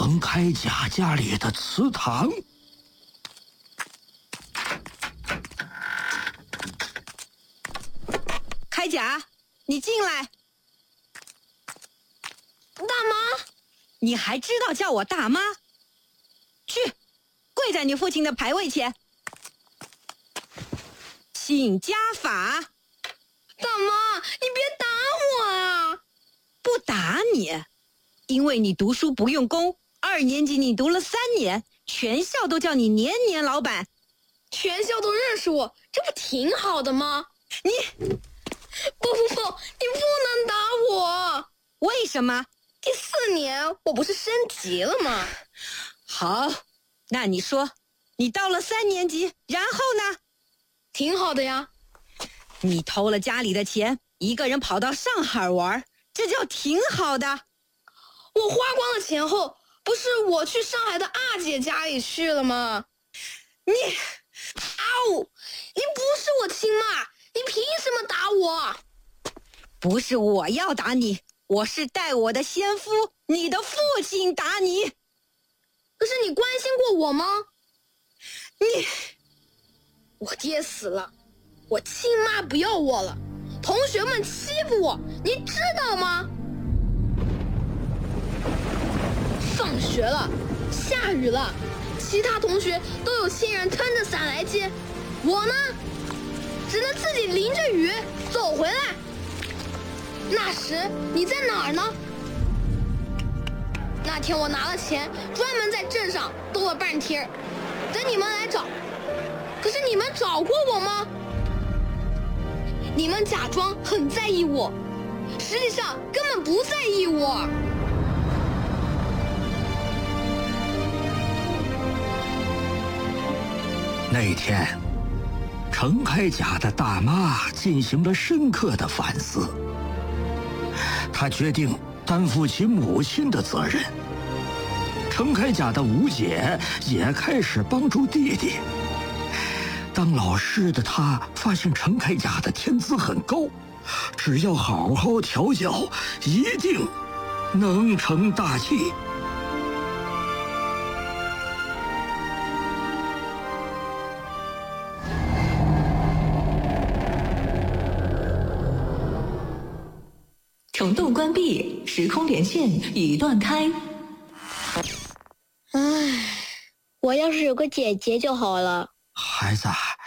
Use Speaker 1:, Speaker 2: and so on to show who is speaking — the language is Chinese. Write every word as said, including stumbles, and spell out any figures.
Speaker 1: 程开甲家里的祠堂。
Speaker 2: 开甲，你进来。
Speaker 3: 大妈，
Speaker 2: 你还知道叫我大妈？去，跪在你父亲的牌位前，请家法。
Speaker 3: 大妈，你别打我啊！
Speaker 2: 不打你，因为你读书不用功，二年级你读了三年，全校都叫你年年老板，
Speaker 3: 全校都认识我，这不挺好的吗？
Speaker 2: 你，
Speaker 3: 不不不，你不能打我！
Speaker 2: 为什么？
Speaker 3: 第四年我不是升级了吗？
Speaker 2: 好，那你说，你到了三年级，然后呢？
Speaker 3: 挺好的呀。
Speaker 2: 你偷了家里的钱，一个人跑到上海玩，这叫挺好的。
Speaker 3: 我花光了钱后，不是我去上海的二姐家里去了吗？
Speaker 2: 你，
Speaker 3: 嗷！你不是我亲妈，你凭什么打我？
Speaker 2: 不是我要打你，我是代我的先夫，你的父亲打你。
Speaker 3: 可是你关心过我吗？
Speaker 2: 你，
Speaker 3: 我爹死了，我亲妈不要我了，同学们欺负我，你知道吗？放学了，下雨了，其他同学都有亲人撑着伞来接，我呢，只能自己淋着雨走回来。那时你在哪儿呢？那天我拿了钱，专门在镇上兜了半天，等你们来找。可是你们找过我吗？你们假装很在意我，实际上根本不在意我。
Speaker 1: 那天，程开甲的大妈进行了深刻的反思，她决定担负起母亲的责任。程开甲的吴姐也开始帮助弟弟。当老师的他发现程开甲的天资很高，只要好好调教，一定能成大器。
Speaker 4: 虫洞关闭，时空连线已断开。
Speaker 3: 唉，我要是有个姐姐就好了。
Speaker 1: 孩子，